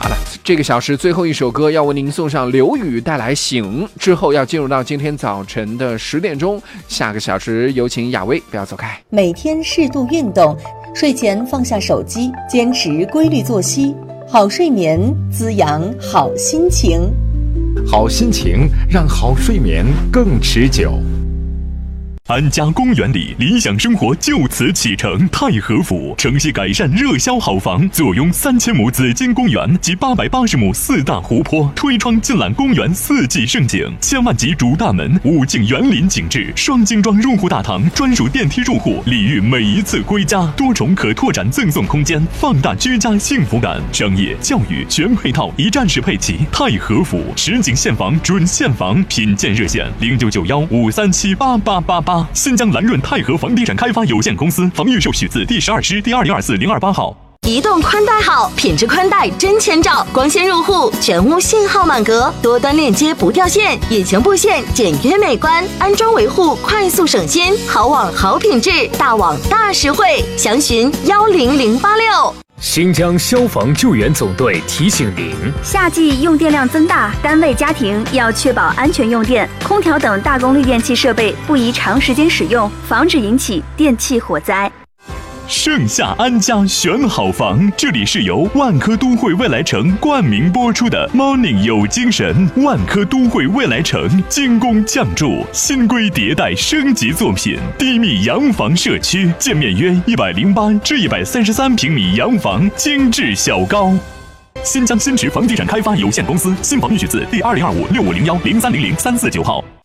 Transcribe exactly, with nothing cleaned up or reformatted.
好了，这个小时最后一首歌要为您送上刘宇带来《醒》，之后要进入到今天早晨的十点钟，下个小时有请亚薇，不要走开。 每天适度运动，睡前放下手机，坚持规律作息，好睡眠滋养好心情， 好心情让好睡眠更持久。 安家公园里，理想生活就此启程。太和府城西改善热销好房，坐拥三千亩紫金公园及八百八十亩四大湖泊，推窗尽览公园四季盛景。千万级主大门，五景园林景致，双精装入户大堂，专属电梯入户，礼遇每一次归家，多重可拓展赠送空间，放大居家幸福感。商业、教育全配套，一站式配齐。太和府实景现房准现房，品鉴热线零九九幺五三七八八八八。新疆蓝润泰和房地产开发有限公司房预售许字第十二师第二零二四零二八号。 移动宽带好，品质宽带真千兆，光纤入户，全屋信号满格，多端链接不掉线，隐形布线简约美观，安装维护快速省心，好网好品质，大网大实惠，详询幺零零八六。 新疆消防救援总队提醒您： 夏季用电量增大，单位家庭要确保安全用电，空调等大功率电器设备不宜长时间使用，防止引起电气火灾。 盛夏安家选好房，这里是由万科都会未来城冠名播出的 Morning 有精神。万科都会未来城精工匠筑，新规迭代升级作品，低密洋房社区，建面约一百零八至一百三十三平米洋房，精致小高。新疆新驰房地产开发有限公司新房预取字第二零二五六五零幺零三零零三四九号。